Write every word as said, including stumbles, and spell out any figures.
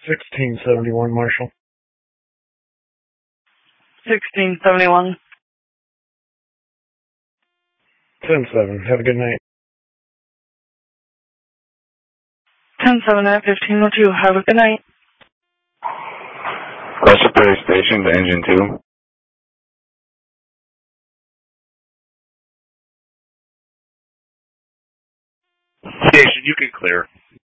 sixteen seventy-one, Marshall. sixteen seventy-one. ten seven. Have a good night. ten seven at fifteen oh two. Have a good night. Russell Perry Station to engine two. Station, you can clear.